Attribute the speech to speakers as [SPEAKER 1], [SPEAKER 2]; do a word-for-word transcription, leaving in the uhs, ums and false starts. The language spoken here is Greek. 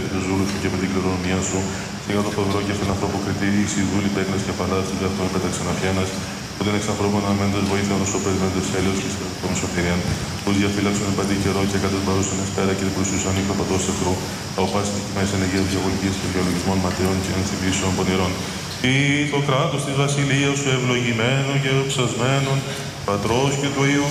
[SPEAKER 1] επί του ζούλου σου και με την κληρονομία σου. Σιγά το φοβερό και φιλανθρώπο κριτήρι, η σιδούλη πέκνα και παλάτι του αυτών πέταξε να φιάνας. Που δεν εξανθρώπων αμένοντας βοήθεια όσο περιμένοντας έλεος και των σωτηρίαν. Τους διαφύλαξον εμπαντή καιρό και κατά παρούσαν εσπέρα και την προσουσιαν ηχροπατός εχθρού. Από πάση τη κοιμές ενεργείας διαβολικής και βιολογισμών ματαιών και ενθυμίσεων πονηρών. Ή το κράτος της βασιλείας σου ευλογημένων και ευσασμένων, Πατρός και του Υιού